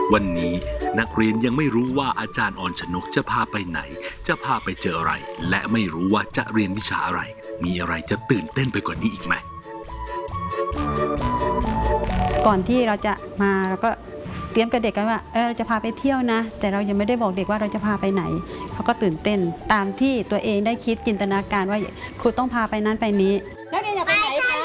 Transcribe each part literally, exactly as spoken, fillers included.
วันนี้นักเรียนยังไม่รู้ว่าอาจารย์อรชนกจะพาไปไหนจะพาไปเจออะไรและไม่รู้ว่าจะเรียนวิชาอะไรมีอะไรจะตื่นเต้นไปกว่านี้อีกไหมก่อนที่เราจะมาเราก็เตรียมกับเด็กกันว่าเออเราจะพาไปเที่ยวนะแต่เรายังไม่ได้บอกเด็กว่าเราจะพาไปไหนเขาก็ตื่นเต้นตามที่ตัวเองได้คิดจินตนาการว่าครูต้องพาไปนั้นไปนี้แล้วเรียนอยากไปไหนคะ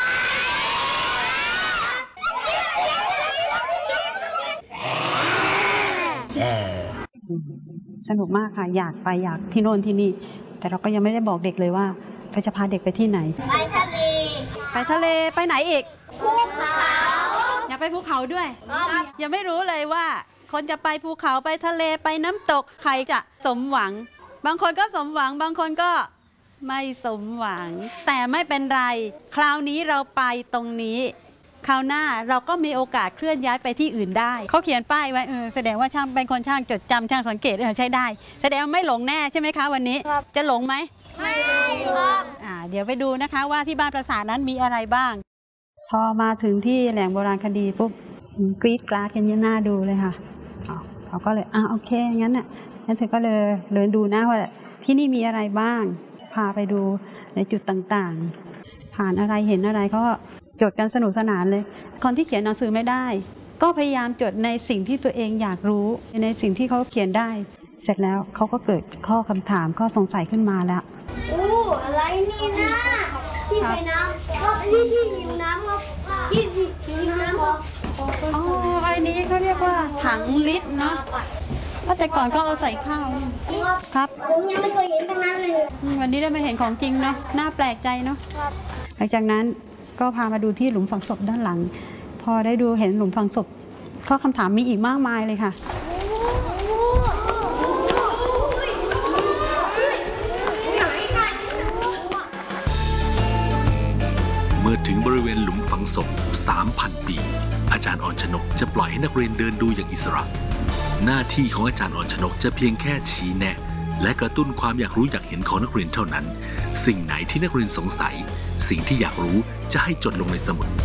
สนุกมากค่ะอยากไปอยากที่โน่นที่นี่แต่เราก็ยังไม่ได้บอกเด็กเลยว่าเราจะพาเด็กไปที่ไหนไปทะเลไปทะเลไปไหนอีกภูเขาอยากไปภูเขาด้วยยังไม่รู้เลยว่าคนจะไปภูเขาไปทะเลไปน้ำตกใครจะสมหวังบางคนก็สมหวังบางคนก็ไม่สมหวังแต่ไม่เป็นไรคราวนี้เราไปตรงนี้คราวหน้าเราก็มีโอกาสเคลื่อนย้ายไปที่อื่นได้เขาเขียนป้ายไว้เออแสดงว่าช่างเป็นคนช่างจดจำช่างสังเกตเออใช้ได้แสดงว่าไม่หลงแน่ใช่ไหมคะวันนี้จะหลงไหมไม่ครับอ่าเดี๋ยวไปดูนะคะว่าที่บ้านปราสาทนั้นมีอะไรบ้างพอมาถึงที่แหล่งโบราณคดีปุ๊บกรี๊ดกราดกันเยอะหน้าดูเลยค่ะเขาก็เลยอ่าโอเคงั้นน่ะงั้นเธอก็เลยเดินดูนะว่าที่นี่มีอะไรบ้างพาไปดูในจุดต่างๆผ่านอะไรเห็นอะไรเขาก็จดกันสนุกสนานเลยคนที่เขียนหนังสือไม่ได้ก็พยายามจดในสิ่งที่ตัวเองอยากรู้ในสิ่งที่เขาเขียนได้เสร็จแล้วเขาก็เกิดข้อคำถามข้อสงสัยขึ้นมาแล้วโอ้อะไรนี่นะที่ไปน้ำก็ที่ที่หิวน้ำก็ที่หิวน้ำก็อ๋อไอ้นี้เขาเรียกว่าถังลิตรเนาะเพราะแต่ก่อนก็เอาใส่ข้าวครับผมยังไม่เคยเห็นทั้งนั้นเลยวันนี้ได้มาเห็นของจริงเนาะน่าแปลกใจเนาะหลังจากนั้นก็พามาดูที่หลุมฝังศพด้านหลังพอได้ดูเห็นหลุมฝังศพข้อคำถามมีอีกมากมายเลยค่ะเมื่อถึงบริเวณหลุมฝังศพ สามพัน ปีอาจารย์อรชนกจะปล่อยให้นักเรียนเดินดูอย่างอิสระหน้าที่ของอาจารย์อรชนกจะเพียงแค่ชี้แนะและกระตุ้นความอยากรู้อยากเห็นของนักเรียนเท่านั้นสิ่งไหนที่นักเรียนสงสัยสิ่งที่อยากรู้จะให้จดลงในสมุด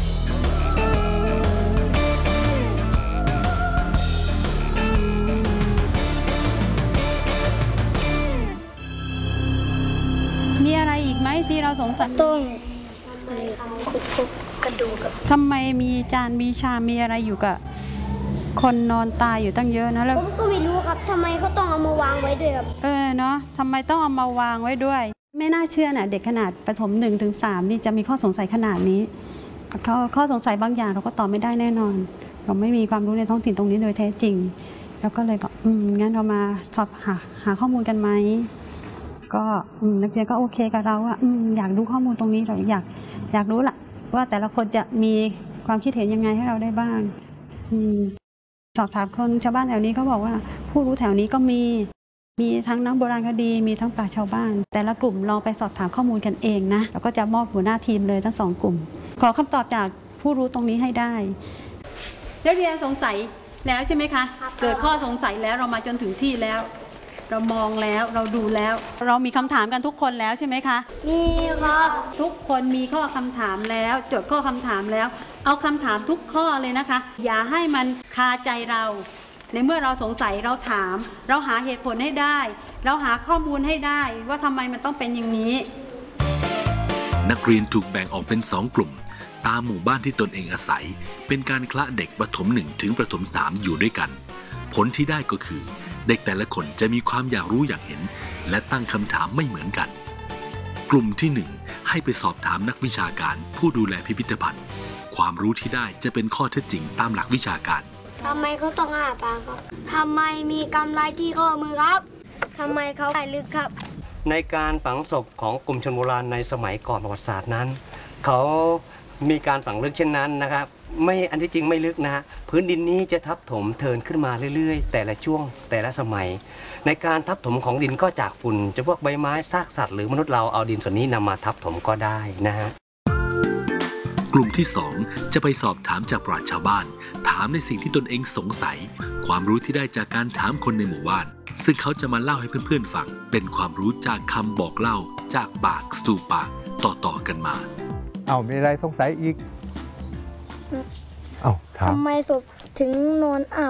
มีอะไรอีกไหมที่เราสงสัยต้นคุกกระดูกทำไมมีจานมีชามมีอะไรอยู่กับคนนอนตายอยู่ตั้งเยอะนะแล้วผมก็ไม่รู้ครับทำไมเขาต้องเอามาวางไว้ด้วยครับเออเนาะทำไมต้องเอามาวางไว้ด้วยไม่น่าเชื่อนะเด็กขนาดประถมหนึ่งถึงสามนี่จะมีข้อสงสัยขนาดนี้ข้อข้อสงสัยบางอย่างเราก็ตอบไม่ได้แน่นอนเราไม่มีความรู้ในท้องถิ่นตรงนี้โดยแท้จริงแล้วก็เลยบอกอืมงั้นเรามาสอบหาหาข้อมูลกันไหมก็นักเรียนก็โอเคกับเราว่าอยากรู้ข้อมูลตรงนี้เราอยากอยากรู้ล่ะว่าแต่ละคนจะมีความคิดเห็นยังไงให้เราได้บ้างสอบถามคนชาวบ้านแถวนี้เขาบอกว่าผู้รู้แถวนี้ก็มีมีทั้งนักโบราณคดีมีทั้งปราชญ์ชาวบ้านแต่ละกลุ่มลองไปสอบถามข้อมูลกันเองนะแล้วก็จะมอบหัวหน้าทีมเลยทั้งสองกลุ่มขอคำตอบจากผู้รู้ตรงนี้ให้ได้นักเรียนสงสัยแล้วใช่ไหมคะเกิดข้อสงสัยแล้วเรามาจนถึงที่แล้วเรามองแล้วเราดูแล้วเรามีคำถามกันทุกคนแล้วใช่ไหมคะมีครับทุกคนมีข้อคำถามแล้วจดข้อคำถามแล้วเอาคำถามทุกข้อเลยนะคะอย่าให้มันคาใจเราในเมื่อเราสงสัยเราถามเราหาเหตุผลให้ได้เราหาข้อมูลให้ได้ว่าทำไมมันต้องเป็นอย่างนี้นักเรียนถูกแบ่งออกเป็นสองกลุ่มตามหมู่บ้านที่ตนเองอาศัยเป็นการคละเด็กประถมหนึ่งถึงประถมสามอยู่ด้วยกันผลที่ได้ก็คือเด็กแต่ละคนจะมีความอยากรู้อยากเห็นและตั้งคำถามไม่เหมือนกันกลุ่มที่หนึ่งให้ไปสอบถามนักวิชาการผู้ดูแลพิพิธภัณฑ์ความรู้ที่ได้จะเป็นข้อเท็จจริงตามหลักวิชาการทำไมเขาต้องอ้าปากครับทำไมมีกำไลที่ข้อมือครับทำไมเขาใส่ลึกครับในการฝังศพของกลุ่มชนโบราณในสมัยก่อนประวัติศาสตร์นั้นเขามีการฝังลึกเช่นนั้นนะครับไม่อันที่จริงไม่ลึกนะฮะพื้นดินนี้จะทับถมเทินขึ้นมาเรื่อยๆแต่ละช่วงแต่ละสมัยในการทับถมของดินก็จากฝุ่นจะพวกใบไม้ซากสัตว์หรือมนุษย์เราเอาดินส่วนนี้นำมาทับถมก็ได้นะฮะกลุ่มที่สองจะไปสอบถามจากปราชญ์ชาวบ้านถามในสิ่งที่ตนเองสงสัยความรู้ที่ได้จากการถามคนในหมู่บ้านซึ่งเขาจะมาเล่าให้เพื่อนๆฟังเป็นความรู้จากคำบอกเล่าจากปากสู่ปากต่อๆกันมาเอามีอะไรสงสัยอีกเอาถามทำไมศพถึงนอนอาบ